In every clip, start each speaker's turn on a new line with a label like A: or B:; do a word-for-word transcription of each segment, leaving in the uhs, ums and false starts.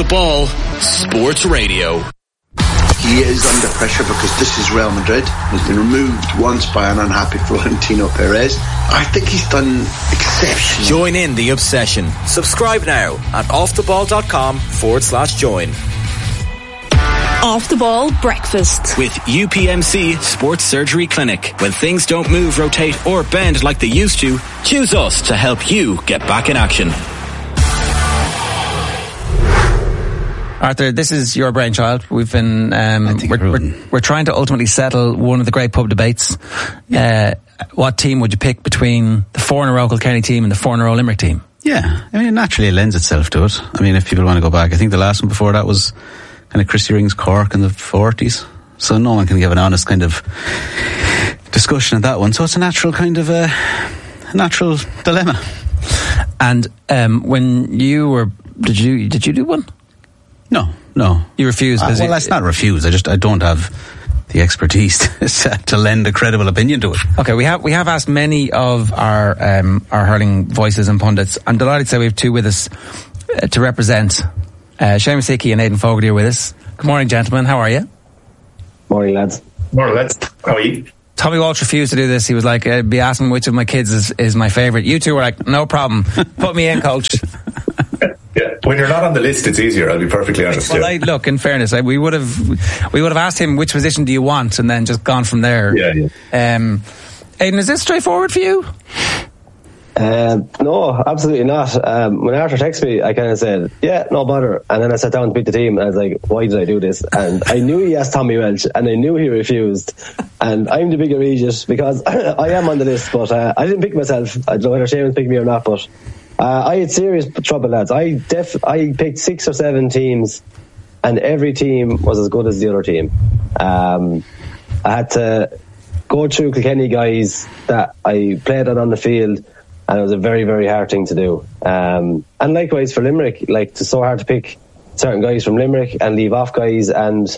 A: Ball Sports Radio.
B: He is under pressure because this is Real Madrid. He's been removed once by an unhappy Florentino Perez. I think he's done exceptional.
A: Join in the obsession. Subscribe now at offtheball.com forward slash join.
C: Off the Ball Breakfast
A: with U P M C Sports Surgery Clinic. When things don't move, rotate or bend like they used to, choose us to help you get back in action.
D: Arthur, this is your brainchild. We've been um, we're, we're, we're trying to ultimately settle one of the great pub debates. Yeah. Uh, what team would you pick between the four in a row Kilkenny team and the four in a row Limerick team?
E: Yeah, I mean, naturally it lends itself to it. I mean, if people want to go back, I think the last one before that was kind of Christy Ring's Cork in the forties. So no one can give an honest kind of discussion at that one. So it's a natural kind of a, a natural dilemma.
D: And um, when you were, did you did you do one?
E: No, no.
D: You refused?
E: Uh, well, you, that's not refused. I just I don't have the expertise to, to lend a credible opinion to it.
D: Okay, we have we have asked many of our um, our hurling voices and pundits. I'm delighted to say we have two with us uh, to represent. Uh, Seamus Hickey and Aidan Fogarty are with us. Good morning, gentlemen. How are you?
F: Morning, lads.
G: Morning, lads. How are you?
D: Tommy Walsh refused to do this. He was like, uh, be asking which of my kids is, is my favourite. You two were like, no problem. Put me in, coach.
G: Yeah, when you're not on the list, it's easier. I'll be perfectly honest.
D: Well,
G: yeah.
D: I, look, in fairness, I, we would have we would have asked him which position do you want, and then just gone from there.
G: Yeah, yeah.
D: Um, Aidan, is this straightforward for you?
F: Uh, no, absolutely not. Um, when Arthur texted me, I kind of said, "Yeah, no bother." And then I sat down to pick the team, and I was like, "Why did I do this?" And I knew he asked Tommy Welch, and I knew he refused. And I'm the bigger Regis because I am on the list, but uh, I didn't pick myself. I don't know whether Seamus picked me or not, but. Uh, I had serious trouble, lads. I def- I picked six or seven teams, and every team was as good as the other team. Um, I had to go through Kilkenny guys that I played on on the field, and it was a very, very hard thing to do. Um, and likewise for Limerick, like it's so hard to pick certain guys from Limerick and leave off guys, and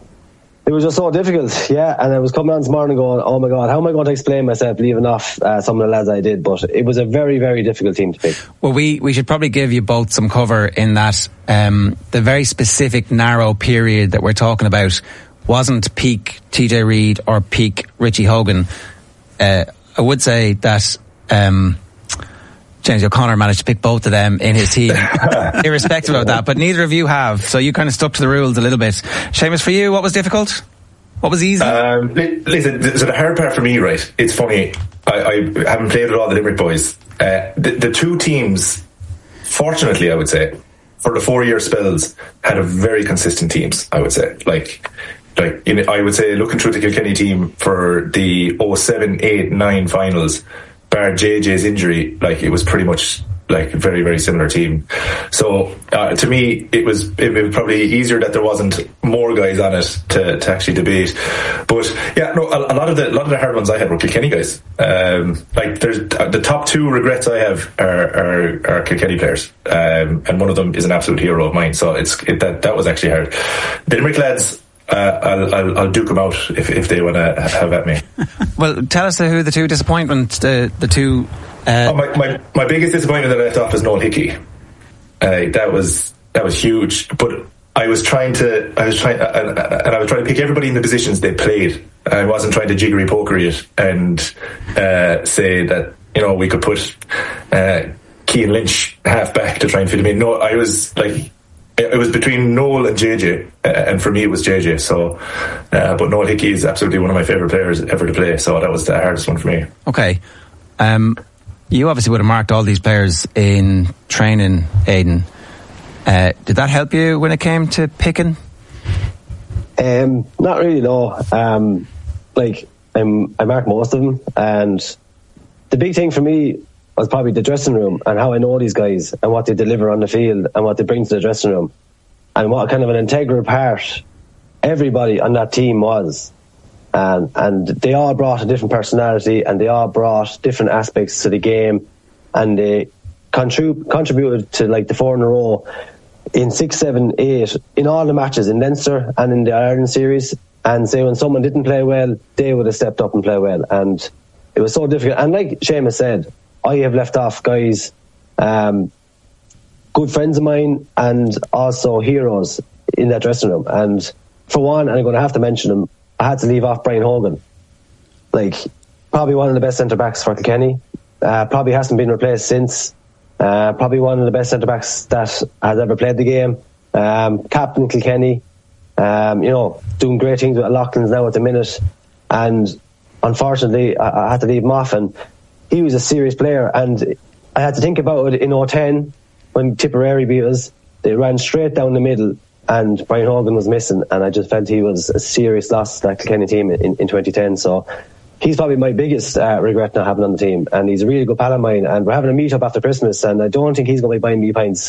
F: it was just so difficult, yeah. And I was coming on this morning going, oh my God, how am I going to explain myself leaving off uh, some of the lads I did? But it was a very, very difficult team to pick.
D: Well, we, we should probably give you both some cover in that um, the very specific narrow period that we're talking about wasn't peak T J Reid or peak Richie Hogan. Uh, I would say that um, James O'Connor managed to pick both of them in his team, irrespective of that. But neither of you have, so you kind of stuck to the rules a little bit. Seamus, for you, what was difficult? What was easy?
G: Um, listen, so the hard part for me, right? It's funny. I, I haven't played with all the Limerick boys. Uh, the, the two teams, fortunately, I would say, for the four-year spells, had a very consistent teams. I would say, like. Like in, I would say, looking through the Kilkenny team for the oh seven, eight, nine finals, bar J J's injury, like it was pretty much like a very, very similar team. So uh, to me, it was it, it was probably easier that there wasn't more guys on it to, to actually debate. But yeah, no, a, a lot of the a lot of the hard ones I had were Kilkenny guys. Um, like there's uh, the top two regrets I have are are, are Kilkenny players, um, and one of them is an absolute hero of mine. So it's it, that that was actually hard. The Limerick lads. Uh, I'll, I'll, I'll duke them out if, if they want to have at me.
D: Well, tell us who the two disappointments, the the two. Uh...
G: Oh, my, my my biggest disappointment that I left off is Noel Hickey. Uh, that was that was huge. But I was trying to I was trying and, and I was trying to pick everybody in the positions they played. I wasn't trying to jiggery pokery it and uh, say that you know we could put uh, Cian Lynch half back to try and fit him in. No, I was like. It was between Noel and J J, uh, and for me it was J J. So, uh, but Noel Hickey is absolutely one of my favourite players ever to play. So that was the hardest one for me.
D: Okay, um, you obviously would have marked all these players in training, Aidan. Uh, did that help you when it came to picking?
F: Um, not really, no. Um, like I'm, I marked most of them, and the big thing for me was probably the dressing room and how I know these guys and what they deliver on the field and what they bring to the dressing room and what kind of an integral part everybody on that team was. Um, and they all brought a different personality and they all brought different aspects to the game, and they contrib- contributed to like the four in a row in six, seven, eight in all the matches in Leinster and in the Ireland series. And say when someone didn't play well, they would have stepped up and played well. And it was so difficult. And like Seamus said, I have left off guys um, good friends of mine and also heroes in that dressing room. And for one, and I'm going to have to mention him, I had to leave off Brian Hogan. Like, probably one of the best centre-backs for Kilkenny. Uh, probably hasn't been replaced since. Uh, probably one of the best centre-backs that has ever played the game. Um, captain Kilkenny. Um, you know, doing great things with Loughlin's now at the minute. And unfortunately, I, I had to leave him off. And he was a serious player. And I had to think about it in oh ten when Tipperary beat us. They ran straight down the middle and Brian Hogan was missing. And I just felt he was a serious loss to that Kilkenny team in, in twenty ten. So he's probably my biggest uh, regret not having on the team, and he's a really good pal of mine, and we're having a meet-up after Christmas, and I don't think he's going to be buying me pints.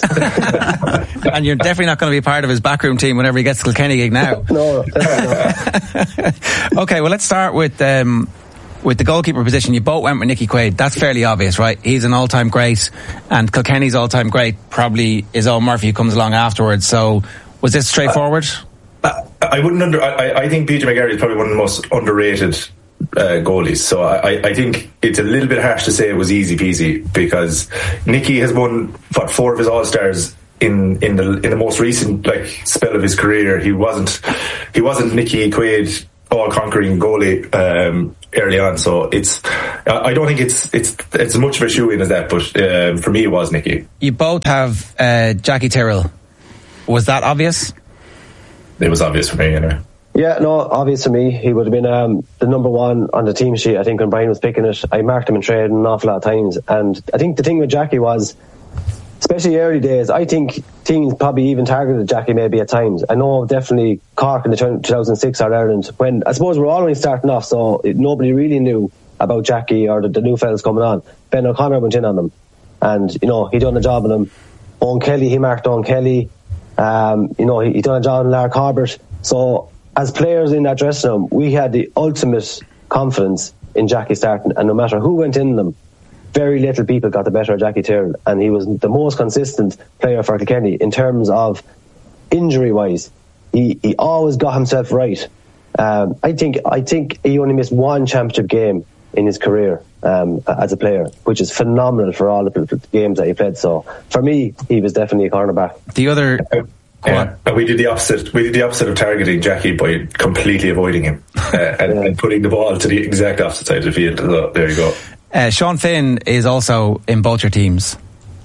D: And you're definitely not going to be part of his backroom team whenever he gets the Kilkenny gig now.
F: No, definitely not.
D: Okay, well, let's start with um, with the goalkeeper position. You both went with Nicky Quaid. That's fairly obvious, right? He's an all-time great, and Kilkenny's all-time great probably is Owen Murphy, who comes along afterwards. So was this straightforward?
G: Uh, I wouldn't under. I, I think P J McGarry is probably one of the most underrated Uh, goalies, so I, I think it's a little bit harsh to say it was easy peasy, because Nicky has won what four of his All-Stars in in the in the most recent like spell of his career. He wasn't he wasn't Nicky Quaid all-conquering goalie um, early on, so it's I don't think it's it's it's as much of a shoe-in as that, but uh, for me it was Nicky.
D: You both have uh, Jackie Tyrrell. Was that obvious?
G: It was obvious for me, anyway.
F: Yeah, no, obvious to me. He would have been um, the number one on the team sheet, I think, when Brian was picking it. I marked him in trade an awful lot of times. And I think the thing with Jackie was, especially early days, I think teams probably even targeted Jackie maybe at times. I know definitely Cork in the two thousand six All-Ireland, when I suppose we're all only starting off, so it, nobody really knew about Jackie or the, the new fellas coming on. Ben O'Connor went in on them. And, you know, he done a job on them. Owen Kelly, he marked Owen Kelly. Um, you know, he, he done a job on Larry Corbett. So as players in that dressing room, we had the ultimate confidence in Jackie starting, and no matter who went in them, very little people got the better of Jackie Tyrrell, and he was the most consistent player for Kilkenny in terms of injury-wise. He he always got himself right. Um, I think I think he only missed one championship game in his career um, as a player, which is phenomenal for all the games that he played. So for me, he was definitely a cornerback.
D: The other.
G: Yeah, and we did the opposite. We did the opposite of targeting Jackie by completely avoiding him uh, and, yeah. and putting the ball to the exact opposite side of the field. So there you go.
D: Uh, Sean Finn is also in both your teams.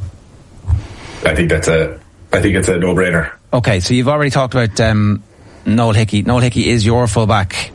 G: I think that's a. I think it's a no-brainer.
D: Okay, so you've already talked about um, Noel Hickey. Noel Hickey is your fullback,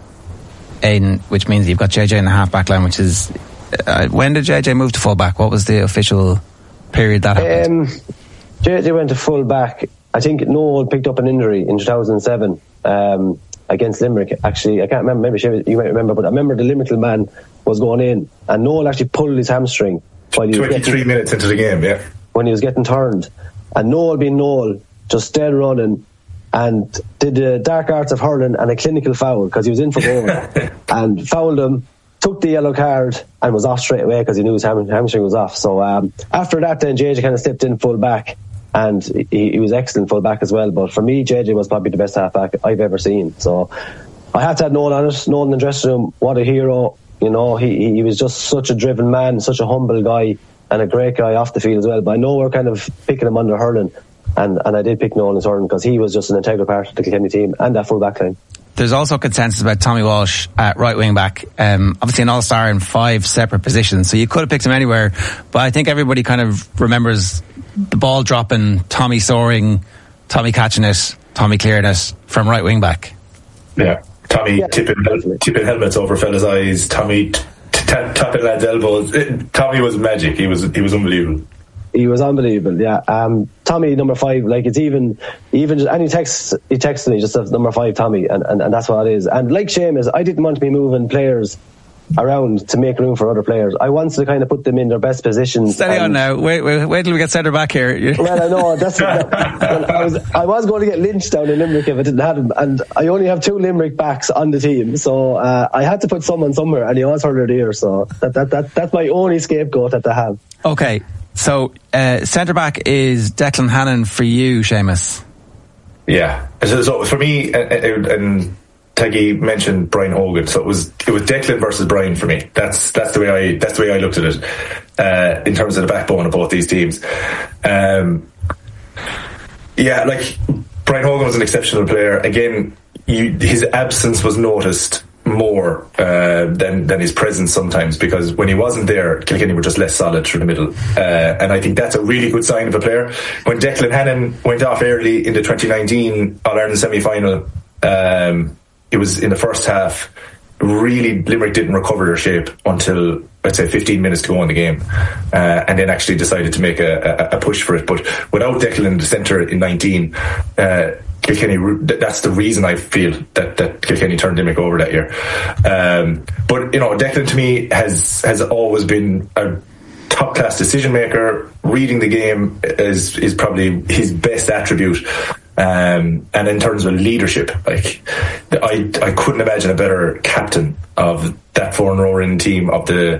D: in which means you've got J J in the half-back line. Which is uh, when did J J move to fullback? What was the official period that happened?
F: Um, J J went to fullback. I think Noel picked up an injury in two thousand seven um, against Limerick. Actually, I can't remember. Maybe you might remember, but I remember the Limerick man was going in, and Noel actually pulled his hamstring while he was
G: twenty-three
F: getting,
G: minutes into the game. Yeah,
F: when he was getting turned, and Noel, being Noel, just stayed running and did the dark arts of hurling and a clinical foul because he was in for goal and fouled him. Took the yellow card and was off straight away because he knew his ham- hamstring was off. So um, after that, then J J kind of stepped in full back. And he, he was excellent full back as well. But for me, J J was probably the best half back I've ever seen. So I had to have Noel on it. Noel in the dressing room, what a hero. You know, he, he was just such a driven man, such a humble guy, and a great guy off the field as well. But I know we're kind of picking him under hurling. And, and I did pick Noel in hurling because he was just an integral part of the Kilkenny team and that full back line.
D: There's also consensus about Tommy Walsh at right wing back. Um, obviously an all-star in five separate positions, so you could have picked him anywhere. But I think everybody kind of remembers the ball dropping, Tommy soaring, Tommy catching it, Tommy clearing it from right wing back.
G: Yeah, Tommy yeah, tipping, tipping helmets over fellas' eyes, Tommy t- t- tapping lads' elbows. It, Tommy was magic. He was he was unbelievable.
F: He was unbelievable, yeah. Um, Tommy, number five, like it's even, even just, and he texts, he texts me just as number five, Tommy, and, and, and that's what it is. And like Seamus, I didn't want to be moving players around to make room for other players. I wanted to kind of put them in their best positions.
D: Steady on now. Wait, wait, wait till we get centre back here.
F: Well, I know. That's what, well, I was. I was going to get lynched down in Limerick if I didn't have him, and I only have two Limerick backs on the team, so uh, I had to put someone somewhere, and he was hurled here. So that, that that that's my only scapegoat that I have.
D: Okay, so uh, centre back is Declan Hannon for you, Seamus.
G: Yeah. So, so for me, uh, and Teggy mentioned Brian Hogan, so it was it was Declan versus Brian for me. That's that's the way I that's the way I looked at it uh, in terms of the backbone of both these teams. Um, Yeah, like Brian Hogan was an exceptional player. Again, you, his absence was noticed more uh, than than his presence sometimes, because when he wasn't there, Kilkenny were just less solid through the middle, uh, and I think that's a really good sign of a player. When Declan Hannon went off early in the twenty nineteen All-Ireland semi-final, um, it was in the first half. Really, Limerick didn't recover their shape until, let's say, fifteen minutes to go in the game, uh, and then actually decided to make a, a, a push for it. But without Declan in the centre in nineteen, uh, Kilkenny, that's the reason I feel that, that Kilkenny turned Limerick over that year. Um, but, you know, Declan to me has, has always been a top class decision maker. Reading the game is, is probably his best attribute. Um, and in terms of leadership, like I, I couldn't imagine a better captain of that foreign rowing team of the,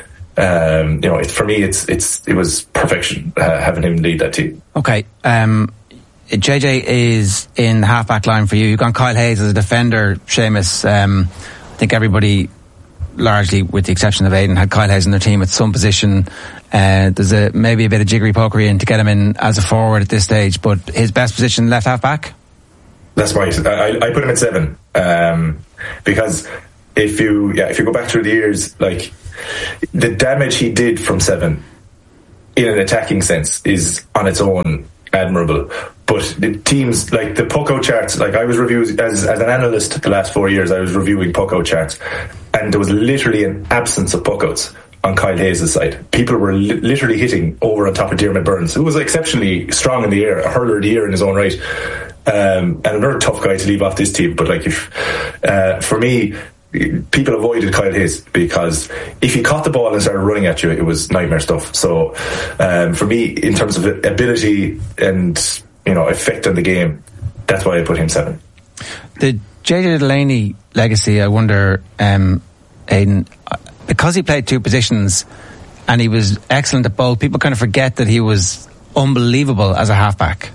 G: um, you know, it, for me, it's, it's, it was perfection, uh, having him lead that team.
D: Okay. Um, J J is in the half-back line for you. You've gone Kyle Hayes as a defender, Seamus. Um, I think everybody, largely with the exception of Aidan, had Kyle Hayes in their team at some position. Uh, there's a, maybe a bit of jiggery pokery in to get him in as a forward at this stage, but his best position, left half-back?
G: That's right. I, I put him at seven. Um, because if you, yeah, if you go back through the years, like, the damage he did from seven in an attacking sense is on its own admirable. But the teams, like the puck-out charts, like I was reviewing as, as an analyst the last four years, I was reviewing puck-out charts, and there was literally an absence of puck-outs on Kyle Hayes' side. People were li- literally hitting over on top of Diarmaid Byrnes, who was exceptionally strong in the air, a hurler of the year in his own right, um, and another tough guy to leave off this team. But like, if uh, for me, people avoided Kyle Hayes because if he caught the ball and started running at you, it was nightmare stuff. So um, for me, in terms of ability and, you know, effect on the game, that's why I put him seven.
D: The J J Delaney legacy, I wonder, um, Aidan, because he played two positions and he was excellent at both, people kind of forget that he was unbelievable as a halfback.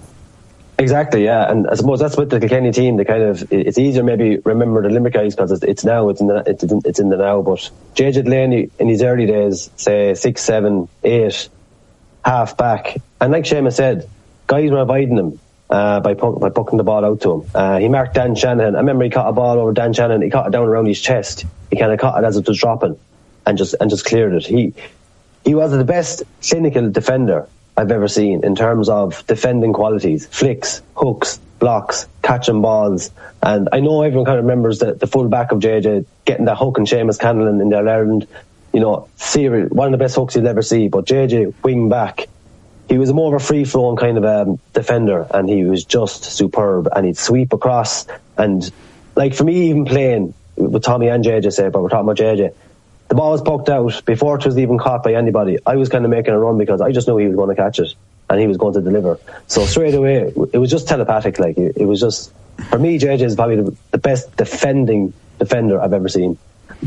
F: Exactly, yeah, and I suppose that's with the Kilkenny team. They kind of, it's easier maybe remember the Limerick guys because it's, it's now, it's in the, it's in, it's in the now. But J J Delaney in his early days, say six, seven, eight, half back, and like Seamus said, guys were avoiding him uh, by puck, by pucking the ball out to him. Uh, he marked Dan Shanahan. I remember he caught a ball over Dan Shanahan. He caught it down around his chest. He kind of caught it as it was dropping, and just and just cleared it. He he was the best clinical defender I've ever seen in terms of defending qualities, flicks, hooks, blocks, catching balls. And I know everyone kind of remembers the, the full back of J J getting that hook and Seamus Canavan in the Ireland, you know, serious, one of the best hooks you'll ever see. But J J, wing back, he was a more of a free-flowing kind of um, defender, and he was just superb. And he'd sweep across. And like for me, even playing with Tommy and J J, say, but we're talking about J J, the ball was poked out before it was even caught by anybody. I was kind of making a run because I just knew he was going to catch it and he was going to deliver. So straight away, it was just telepathic. Like it was just, for me, J J is probably the, the best defending defender I've ever seen.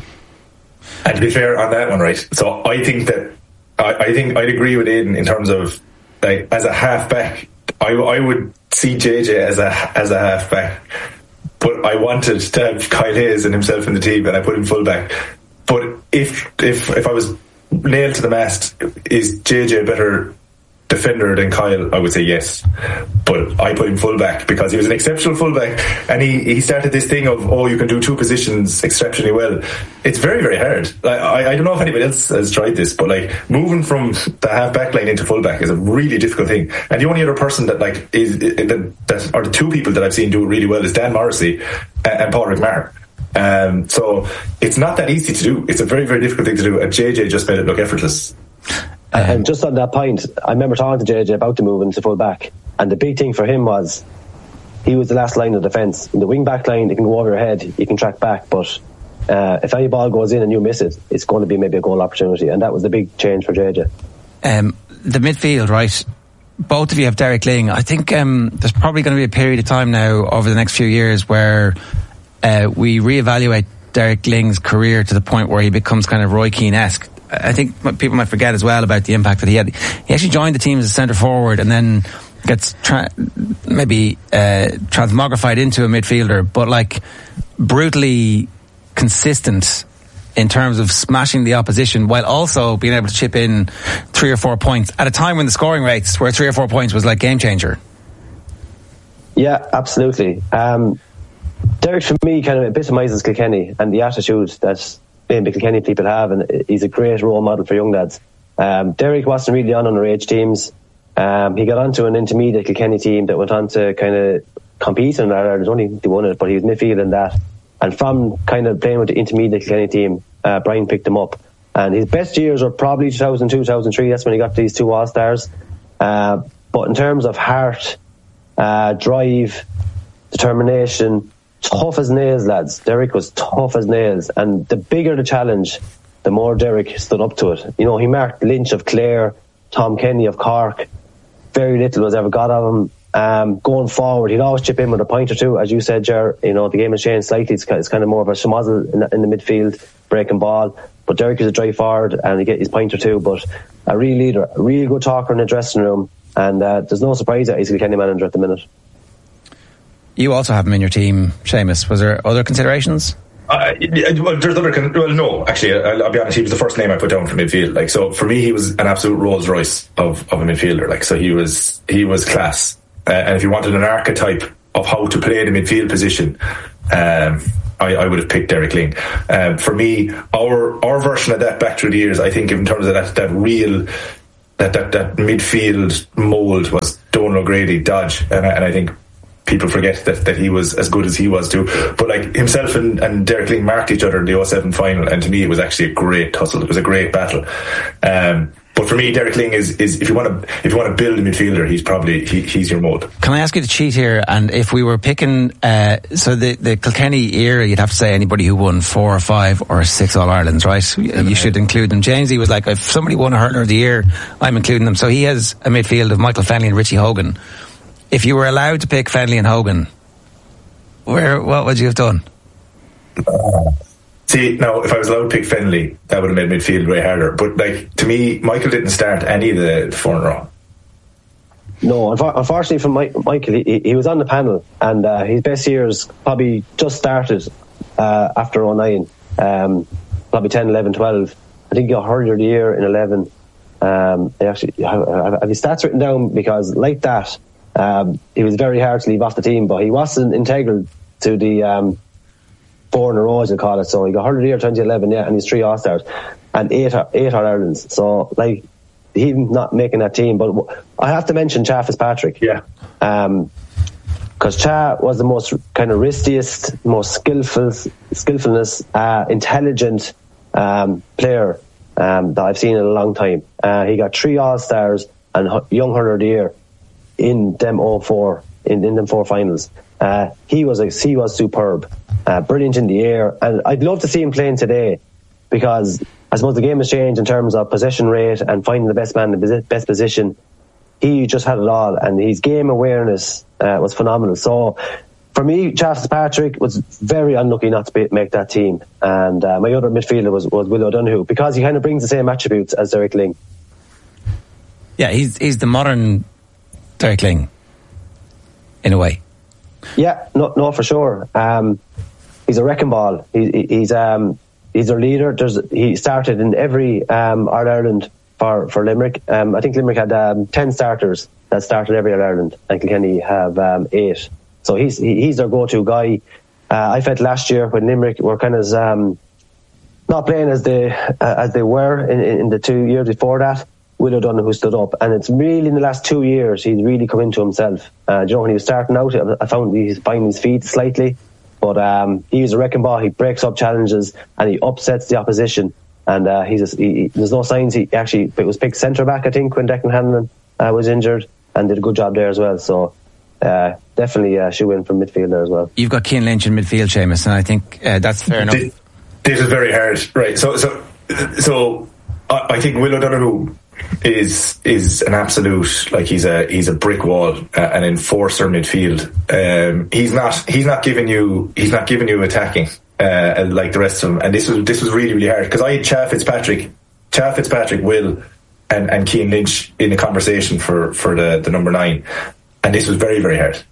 G: And to be fair on that one, right? So I think that I, I think I'd agree with Aidan in terms of like as a halfback, I, I would see J J as a as a halfback, but I wanted to have Kyle Hayes and himself in the team, and I put him fullback. But if if if I was nailed to the mast, is J J a better defender than Kyle? I would say yes. But I put him fullback because he was an exceptional fullback, and he, he started this thing of, oh, you can do two positions exceptionally well. It's very, very hard. Like, I, I don't know if anybody else has tried this, but like moving from the half back line into fullback is a really difficult thing. And the only other person that like is that, that are the two people that I've seen do it really well is Dan Morrissey and, and Paul McMahon. Um, so it's not that easy to do. It's a very, very difficult thing to do, and J J just made it look effortless.
F: Um, and just on that point, I remember talking to J J about the move into full back, and the big thing for him was he was the last line of defence. In the wing back line, you can go over your head, you can track back, but uh, if any ball goes in and you miss it, it's going to be maybe a goal opportunity, and that was the big change for J J. Um,
D: the midfield, right? Both of you have Derek Lyng. I think um, there's probably going to be a period of time now over the next few years where uh, we reevaluate Derek Lyng's career to the point where he becomes kind of Roy Keane-esque. I think people might forget as well about the impact that he had. He actually joined the team as a centre forward and then gets tra- maybe uh, transmogrified into a midfielder, but like brutally consistent in terms of smashing the opposition while also being able to chip in three or four points at a time when the scoring rates where three or four points was like game changer.
F: Yeah, absolutely. Um, Derek, for me, kind of epitomises Kilkenny and the attitude that maybe Kilkenny people have, and he's a great role model for young lads. Um, Derek wasn't really on underage teams. Um, he got onto an intermediate Kilkenny team that went on to kind of compete in that. There's only they won it, but he was midfield in that. And from kind of playing with the intermediate Kilkenny team, uh, Brian picked him up. And his best years were probably two thousand two, two thousand three. That's when he got these two All-Stars. Uh, but in terms of heart, uh, drive, determination, tough as nails, lads. Derek was tough as nails. And the bigger the challenge, the more Derek stood up to it. You know, he marked Lynch of Clare, Tom Kenny of Cork. Very little was ever got of him. Um, going forward, he'd always chip in with a point or two. As you said, Ger, you know, the game has changed slightly. It's, it's kind of more of a schmozzle in the, in the midfield, breaking ball. But Derek is a drive forward and he get his point or two. But a real leader, a real good talker in the dressing room. And uh, there's no surprise that he's a Kilkenny manager at the minute.
D: You also have him in your team, Seamus. Was there other considerations?
G: Uh, well, there's other. Con- well, no, actually, I'll, I'll be honest. He was the first name I put down for midfield. Like, so for me, he was an absolute Rolls Royce of, of a midfielder. Like, so he was he was class. Uh, and if you wanted an archetype of how to play the midfield position, um, I, I would have picked Derek Lyng. Um, for me, our our version of that back through the years, I think, in terms of that that real that that, that midfield mould was Donal O'Grady, Dodge, and I, and I think. People forget that, that he was as good as he was too. But like himself and, and Derek Lyng marked each other in the oh seven final, and to me it was actually a great tussle. It was a great battle. Um, but for me, Derek Lyng is, is if you want to if you want to build a midfielder, he's probably he, he's your mould.
D: Can I ask you to cheat here? And if we were picking, uh, so the the Kilkenny era, you'd have to say anybody who won four or five or six All Irelands, right? You, you should include them. Jamesy was like, if somebody won a hurler of the year, I'm including them. So he has a midfield of Michael Fennelly and Richie Hogan. If you were allowed to pick Fennelly and Hogan, where what would you have done?
G: Uh, see, now if I was allowed to pick Fennelly, that would have made midfield way harder. But like to me, Michael didn't start any of the front row.
F: No, unfortunately for Mike, Michael, he, he was on the panel, and uh, his best years probably just started uh, after oh nine, um, probably ten, eleven, twelve. I think he got hurler of the year in eleven. Um, I actually have, have his stats written down because, like that. Um, he was very hard to leave off the team, but he wasn't integral to the um, four in a row, as you call it. So he got hurler of the year twenty eleven, yeah, and he's three All-Stars and eight eight All-Irelands. So like he's not making that team. But I have to mention Cha Fitzpatrick,
G: yeah,
F: um, because Cha was the most kind of wristiest, most skillful, skillfulness, uh, intelligent um, player um, that I've seen in a long time. Uh, he got three All-Stars and young hurler of the year in them all four in, in them four finals. Uh, he was a, he was superb, uh, brilliant in the air, and I'd love to see him playing today because I suppose the game has changed in terms of possession rate and finding the best man in the best position. He just had it all, and his game awareness uh, was phenomenal. So for me, Cha Fitzpatrick was very unlucky not to be, make that team, and uh, my other midfielder was, was Will O'Donoghue because he kind of brings the same attributes as Derek Lyng.
D: Yeah, he's he's the modern Derek Lyng, in a way.
F: Yeah, no, no, for sure. Um, he's a wrecking ball. He, he's um, he's our leader. There's, he started in every um, All Ireland for for Limerick. Um, I think Limerick had um, ten starters that started every All Ireland, and Kilkenny have um, eight. So he's he, he's their go-to guy. Uh, I felt last year when Limerick were kind of um, not playing as they uh, as they were in, in the two years before that. Will O'Donoghue stood up, and it's really in the last two years he's really come into himself. Uh, you know, when he was starting out, I found he's finding his feet slightly, but um, he's a wrecking ball. He breaks up challenges and he upsets the opposition. And uh, he's a, he, he, there's no signs he actually it was picked centre back, I think, when Declan Hanlon uh, was injured, and did a good job there as well. So uh, definitely uh, shoe in from midfield there as well.
D: You've got Cian Lynch in midfield, Seamus, and I think uh, that's fair enough.
G: This, this is very hard, right? So, so, so I, I think Will O'Donoghue is is an absolute, like he's a he's a brick wall, uh, an enforcer midfield. Um, he's not he's not giving you he's not giving you attacking uh, like the rest of them. And this was this was really really hard because I had Cha Fitzpatrick, Cha Fitzpatrick, Will, and and Cian Lynch in the conversation for for the the number nine, and this was very very hard.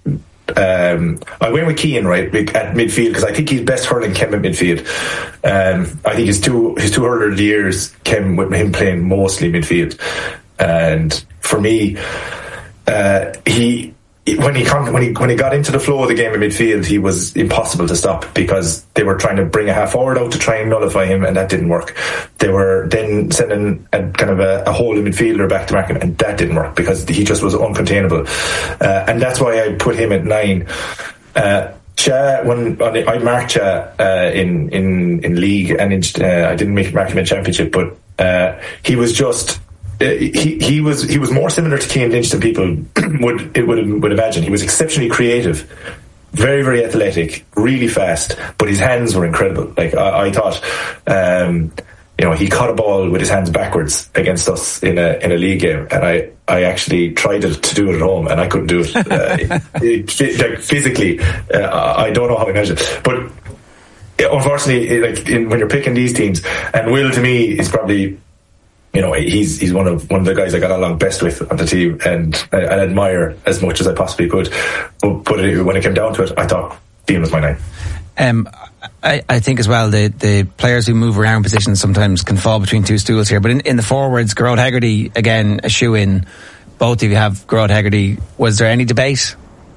G: Um, I went with Keane, right, at midfield, because I think he's best hurling came at midfield. Um, I think his two his two hurler of the years came with him playing mostly midfield. And for me, uh, he when he when he when he got into the flow of the game in midfield, he was impossible to stop, because they were trying to bring a half forward out to try and nullify him, and that didn't work. They were then sending a kind of a, a holding midfielder back to mark him, and that didn't work, because he just was uncontainable. Uh, and that's why I put him at nine. Uh, Cha, when I marked Cha uh, in in in league, and in, uh, I didn't make mark him in championship, but uh, he was just. Uh, he he was he was more similar to Cian Lynch than people would it would would imagine. He was exceptionally creative, very very athletic, really fast, but his hands were incredible. Like I, I thought, um, you know, he caught a ball with his hands backwards against us in a in a league game, and I, I actually tried to, to do it at home, and I couldn't do it. Uh, it, it like physically, uh, I don't know how I managed it, but unfortunately, like in, when you're picking these teams, and Will to me is probably. You know, he's he's one of one of the guys I got along best with on the team, and I, I admire as much as I possibly could. But, but it, when it came down to it, I thought Dean was my nine.
D: Um, I, I think as well the the players who move around positions sometimes can fall between two stools here. But in, in the forwards, Gearóid Hegarty again a shoe in. Both of you have Gearóid Hegarty. Was there any debate?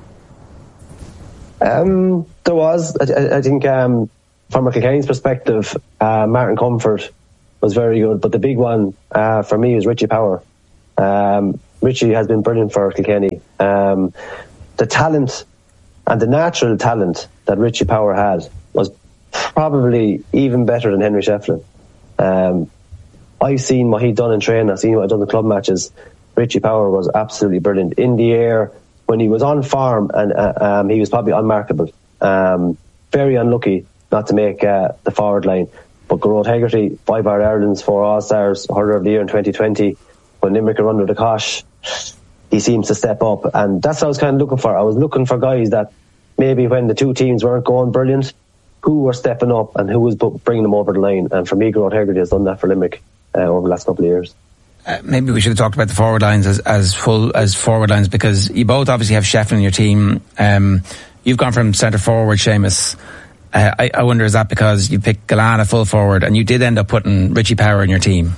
F: Um, there was. I, I think um, from a Kilkenny's perspective, uh, Martin Comfort was very good, but the big one uh, for me was Richie Power. Um, Richie has been brilliant for Kilkenny. Um, the talent and the natural talent that Richie Power had was probably even better than Henry Shefflin. Um, I've seen what he'd done in training, I've seen what he'd done in club matches. Richie Power was absolutely brilliant. In the air, when he was on form, and uh, um, he was probably unmarkable. Um, very unlucky not to make uh, the forward line. But Gearóid Hegarty, five All-Irelands, four All-Stars, hurler of the year in twenty twenty. When Limerick are under the cosh, he seems to step up. And that's what I was kind of looking for. I was looking for guys that maybe when the two teams weren't going brilliant, who were stepping up and who was bringing them over the line. And for me, Gearóid Hegarty has done that for Limerick uh, over the last couple of years.
D: Uh, maybe we should have talked about the forward lines as, as full as forward lines, because you both obviously have Shefflin in your team. Um, you've gone from centre forward, Seamus. Uh, I, I wonder, is that because you picked Galana full forward and you did end up putting Richie Power in your team?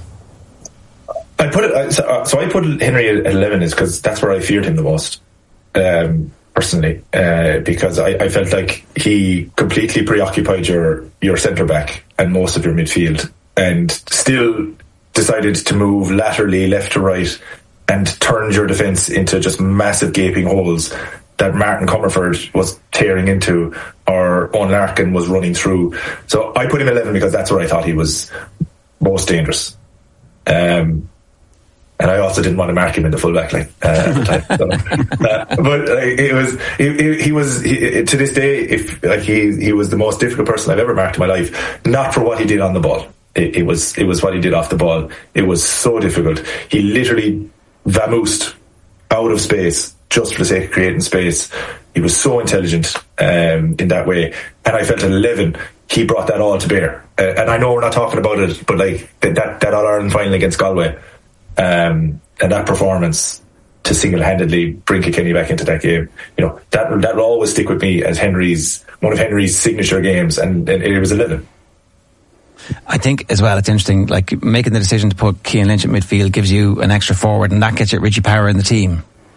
G: I put it so, uh, so I put Henry at eleven is because that's where I feared him the most, um, personally, uh, because I, I felt like he completely preoccupied your your centre back and most of your midfield, and still decided to move laterally left to right and turned your defence into just massive gaping holes that Martin Comerford was tearing into, or Owen Larkin was running through. So I put him eleven because that's where I thought he was most dangerous. Um, and I also didn't want to mark him in the full back line uh, at the time. So, uh, but uh, it was, it, it, he was he, to this day, if like he he was the most difficult person I've ever marked in my life. Not for what he did on the ball. It, it was it was what he did off the ball. It was so difficult. He literally vamoosed out of space just for the sake of creating space. He was so intelligent um, in that way. And I felt at eleven, he brought that all to bear. Uh, and I know we're not talking about it, but like that, that All-Ireland final against Galway, um, and that performance to single-handedly bring Kilkenny back into that game, you know, that that will always stick with me as Henry's, one of Henry's signature games, and, and it was eleven.
D: I think as well it's interesting, like making the decision to put Cian Lynch at midfield gives you an extra forward, and that gets you Richie Power in the team.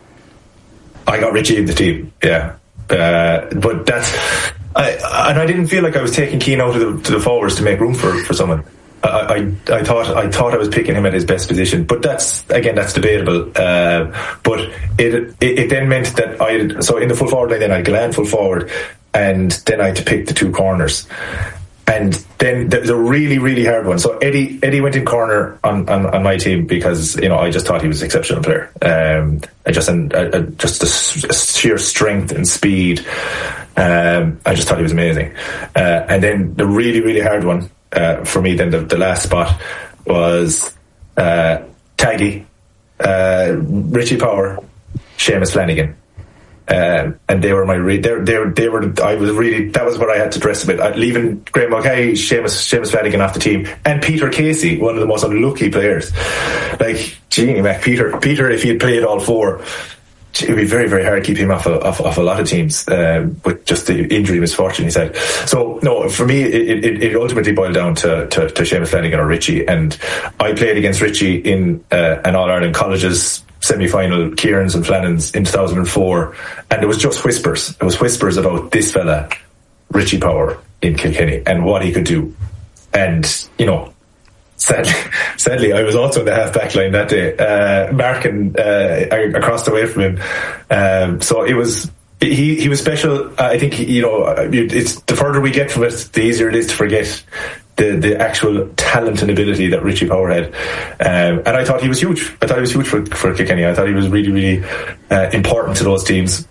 G: I got Richie in the team, yeah. Uh, but that's, I, and I didn't feel like I was taking Cian out of the, to the forwards to make room for, for someone. I, I, I thought I thought I was picking him at his best position, but that's again that's debatable. Uh, but it, it it then meant that I had, so in the full forward line then I had Galán full forward, and then I had to pick the two corners. And then the, the really, really hard one. So Eddie, Eddie went in corner on, on, on my team because, you know, I just thought he was an exceptional player. Um, I just, and uh, just the sheer strength and speed. Um, I just thought he was amazing. Uh, and then the really, really hard one, uh, for me, then the, the last spot was, uh, Taggy, uh, Richie Power, Seamus Flanagan. Um, and they were my re- they they were they were I was really that was what I had to dress with. I'd leaving Graham Mulcahy, Seamus Seamus Flanagan off the team, and Peter Casey, one of the most unlucky players. Like, gee, Mac, Peter Peter, if he had played all four, it would be very, very hard to keep him off, a, off, off a lot of teams uh, with just the injury misfortune, he said. So, no, for me, it, it, it ultimately boiled down to, to, to Seamus Flanagan or Richie. And I played against Richie in uh, an All-Ireland Colleges semi-final, Kieran's and Flannan's in two thousand four. And it was just whispers. It was whispers about this fella, Richie Power, in Kilkenny, and what he could do. And, you know, Sadly, sadly, I was also in the half-back line that day, uh, marking uh, across the way from him. Um, so it was he. He was special. Uh, I think you know. It's the further we get from it, the easier it is to forget the the actual talent and ability that Richie Power had. Um, and I thought he was huge. I thought he was huge for for Kilkenny. I thought he was really, really uh, important to those teams.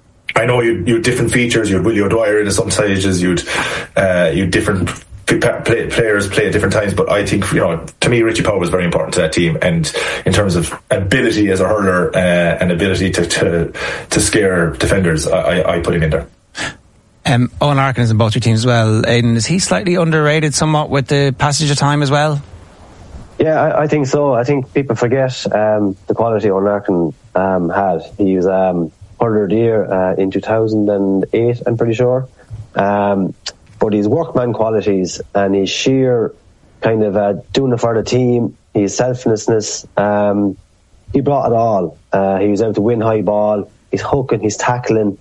G: I know you you had different features. You had Willie O'Dwyer in some stages. You'd uh, you had different. Play, players play at different times, but I think, you know, to me, Richie Power was very important to that team, and in terms of ability as a hurler uh, and ability to, to to scare defenders, I, I put him in there.
D: Um, Owen Larkin is in both your teams as well. Aidan, is he slightly underrated somewhat with the passage of time as well?
F: Yeah, I, I think so. I think people forget um, the quality Owen Larkin um, had. He was um, hurler of the year uh, in two thousand eight, I'm pretty sure. Um, But his workman qualities and his sheer kind of uh, doing it for the team, his selflessness, um, he brought it all. Uh, he was able to win high ball, he's hooking, he's tackling,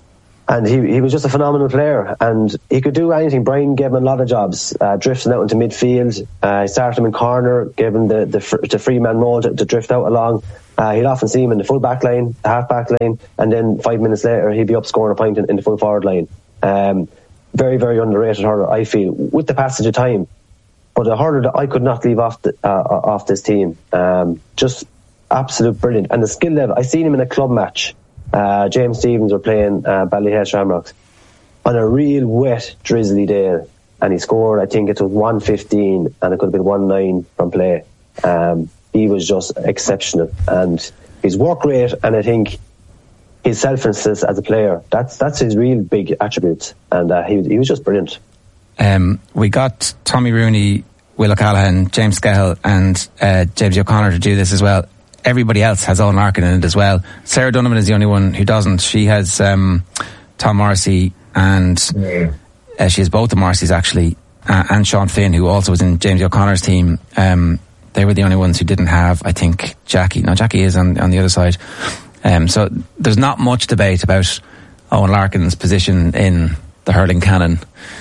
F: and he he was just a phenomenal player. And he could do anything. Brian gave him a lot of jobs, uh, drifting out into midfield. Uh, he started him in corner, gave him the the, the free man role to, to drift out along. Uh, he'd often see him in the full back line, the half back line, and then five minutes later he'd be up scoring a point in, in the full forward line. Um, Very, very underrated hurler, I feel, with the passage of time. But a hurler that I could not leave off the, uh, off this team. Um, just absolute brilliant. And the skill level, I seen him in a club match. Uh, James Stevens were playing uh, Ballyhale Shamrocks on a real wet, drizzly day. And he scored, I think it was one fifteen, and it could have been one nine from play. Um, he was just exceptional. And his work rate, and I think his selflessness as a player, that's that's his real big attributes, and uh, he, he was just brilliant.
D: Um, we got Tommy Rooney, Will O'Callaghan, James Skehill and uh, James O'Connor to do this as well. Everybody else has Owen Larkin in it as well. Sarah Donovan is the only one who doesn't. She has um, Tom Morrissey and yeah. uh, she has both the Morrisseys actually, uh, and Sean Finn, who also was in James O'Connor's team. Um, they were the only ones who didn't have, I think, Jackie. No, Jackie is on, on the other side. Um, so there's not much debate about Owen Larkin's position in the hurling canon.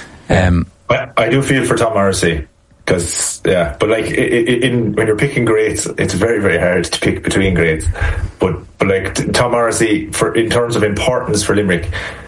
D: Um,
G: I, I do feel for Tom Morrissey because, yeah, but like it, it, in, when you're picking greats, it's very, very hard to pick between greats. But but like Tom Morrissey, for in terms of importance for Limerick,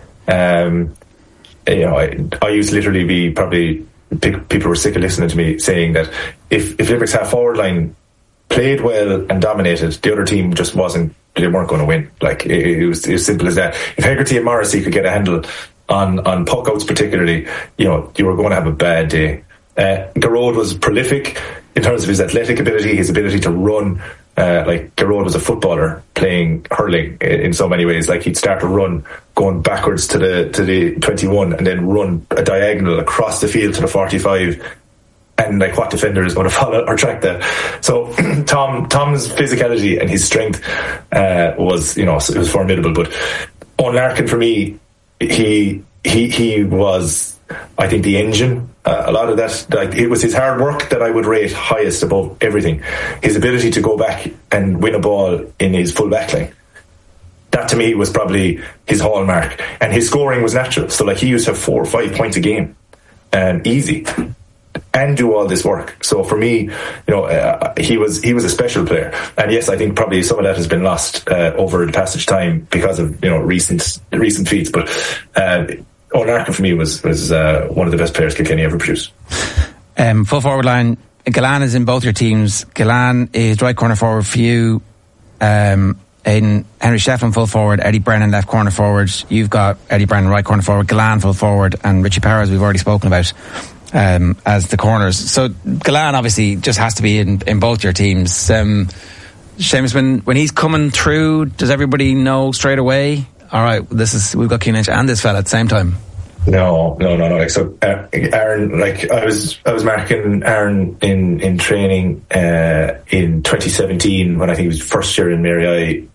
G: um, you know, I, I used to literally be probably people were sick of listening to me saying that if if Limerick's half forward line played well and dominated, the other team just wasn't. They weren't going to win. Like it, it was as simple as that. If Hegarty and Morrissey could get a handle on on puck outs, particularly, you know, you were going to have a bad day. Uh, Garrod was prolific in terms of his athletic ability, his ability to run. Uh, like Garrod was a footballer playing hurling in, in so many ways. Like he'd start a run going backwards to the to the twenty-one and then run a diagonal across the field to the forty-five. And like, what defender is going to follow or track that? So Tom, Tom's physicality and his strength uh, was, you know, it was formidable. But Owen Larkin, for me, he he he was, I think, the engine. Uh, a lot of that, like, it was his hard work that I would rate highest above everything. His ability to go back and win a ball in his full back line. That to me was probably his hallmark. And his scoring was natural. So like he used to have four or five points a game, um, easy. And do all this work. So for me, you know, uh, he was he was a special player. And yes, I think probably some of that has been lost uh, over the passage of time because of, you know, recent recent feats. But uh, Owen Larkin for me was was uh, one of the best players Kilkenny ever produced.
D: Um, full forward line, Gillan is in both your teams. Gillan is right corner forward for you. Um, Aidan, Henry Shefflin full forward, Eddie Brennan left corner forward. You've got Eddie Brennan right corner forward, Gillan full forward, and Richie Power, as we've already spoken about, um, as the corners. So Gillan obviously just has to be in, in both your teams. Um, Seamus, when, when he's coming through, does everybody know straight away, all right, this is, we've got Keenan and this fella at the same time?
G: No, no, no, no. Like, so, uh, Aaron, like, I was, I was marking Aaron in, in training, uh, in twenty seventeen when I think he was first year in Mary I,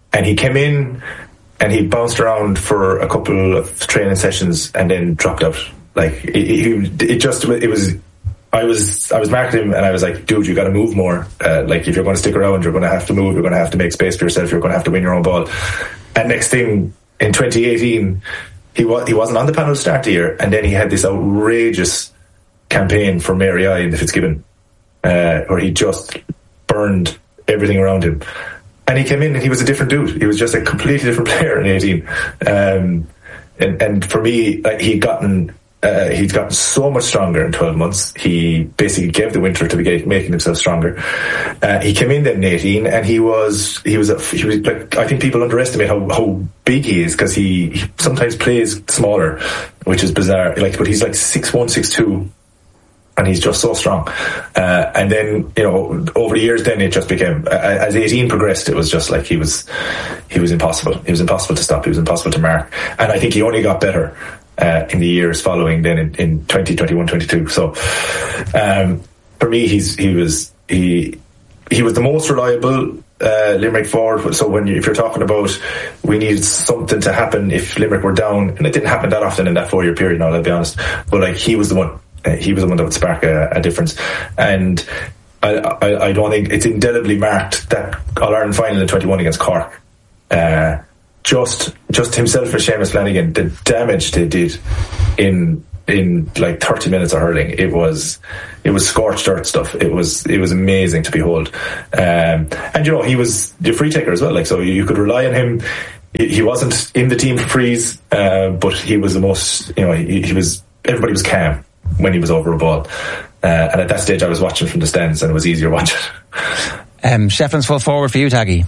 G: and he came in and he bounced around for a couple of training sessions and then dropped out. Like it, it, it just it was. I was I was marking him and I was like, dude, you got to move more. Uh, like if you're going to stick around, you're going to have to move. You're going to have to make space for yourself. You're going to have to win your own ball. And next thing in twenty eighteen, he was he wasn't on the panel to start the year, and then he had this outrageous campaign for Mary I in the Fitzgibbon, uh, where he just burned everything around him. And he came in and he was a different dude. He was just a completely different player in eighteen. Um, and and for me, like, he'd gotten. Uh, he's gotten so much stronger in twelve months. He basically gave the winter to be making himself stronger. Uh, he came in then in eighteen, and he was he was a, he was like, I think people underestimate how, how big he is, because he, he sometimes plays smaller, which is bizarre. Like, but he's like six one, six two, and he's just so strong. Uh, and then, you know, over the years, then it just became, uh, as eighteen progressed, it was just like he was he was impossible. He was impossible to stop. He was impossible to mark. And I think he only got better Uh, in the years following, then in, in twenty, twenty-one, twenty-two. So, um, for me, he's he was he he was the most reliable uh, Limerick forward. So when you, if you're talking about we needed something to happen if Limerick were down, and it didn't happen that often in that four year period. Now, I'll be honest, but like he was the one. Uh, he was the one that would spark a, a difference. And I, I I don't think it's indelibly marked that All Ireland final in twenty-one against Cork. Uh, Just, just himself and Seamus Flanagan, the damage they did in in like thirty minutes of hurling, it was it was scorched earth stuff. It was it was amazing to behold, um, and you know he was the free taker as well. Like, so you could rely on him. He, he wasn't in the team for frees, uh, but he was the most. You know, he, he was. Everybody was calm when he was over a ball, uh, and at that stage, I was watching from the stands, and it was easier watching.
D: Um, Shefflin's full forward for you, Taggy.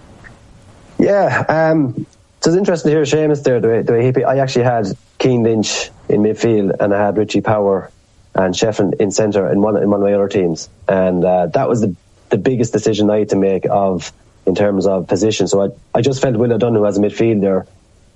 F: Yeah, um, so it's interesting to hear Seamus there, the way, the way he, I actually had Cian Lynch in midfield, and I had Richie Power and Shefflin in centre in one in one of my other teams, and uh, that was the the biggest decision I had to make of in terms of position. So I I just felt Will O'Donoghue as a midfielder,